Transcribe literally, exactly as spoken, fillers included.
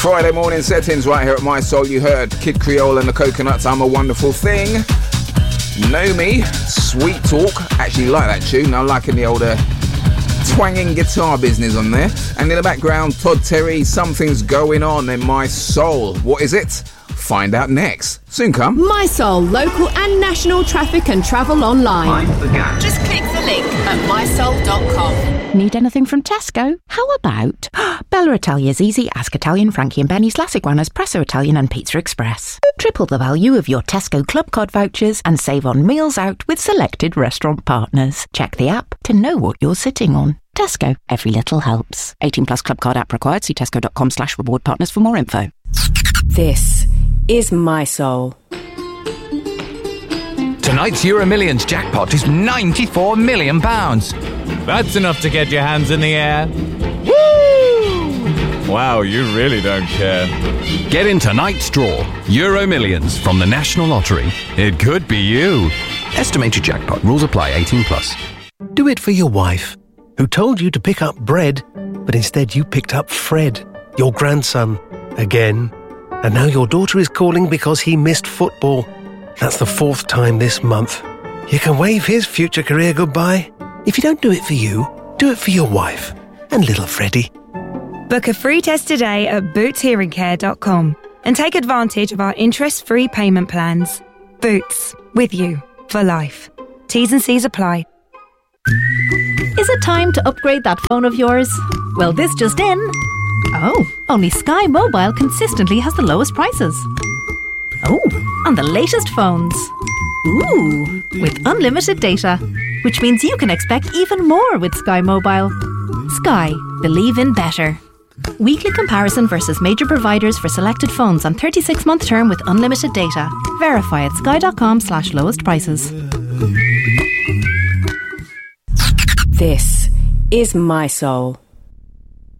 Friday morning settings right here at My Soul. You heard Kid Creole and the Coconuts, I'm a Wonderful Thing. Know Me, Sweet Talk. Actually like that tune. I'm liking the older twanging guitar business on there. And in the background, Todd Terry, Something's Going On in My Soul. What is it? Find out next. Soon come. My Soul, local and national traffic and travel online. Mind the gap. Just click the link at my soul dot com. Need anything from Tesco? How about Bella Italia's Easy, Ask Italian, Frankie and Benny's, La Iguana's, Presso Italian and Pizza Express. Triple the value of your Tesco Club Card vouchers and save on meals out with selected restaurant partners. Check the app to know what you're sitting on. Tesco, every little helps. eighteen plus Club Card app required. See tesco.com slash reward partners for more info. This is My Soul. Tonight's Euro Millions jackpot is ninety-four million pounds. That's enough to get your hands in the air. Woo! Wow, you really don't care. Get in tonight's draw. Euro Millions from the National Lottery. It could be you. Estimated jackpot. Rules apply. eighteen plus. Do it for your wife, who told you to pick up bread, but instead you picked up Fred, your grandson, again. And now your daughter is calling because he missed football. That's the fourth time this month. You can wave his future career goodbye. If you don't do it for you, do it for your wife and little Freddie. Book a free test today at boots hearing care dot com and take advantage of our interest-free payment plans. Boots, with you for life. T's and C's apply. Is it time to upgrade that phone of yours? Well, this just in. Oh, only Sky Mobile consistently has the lowest prices. Oh, on the latest phones. Ooh, with unlimited data, which means you can expect even more with Sky Mobile. Sky, believe in better. Weekly comparison versus major providers for selected phones on thirty-six month term with unlimited data. Verify at sky.com slash lowest prices. This is My Soul.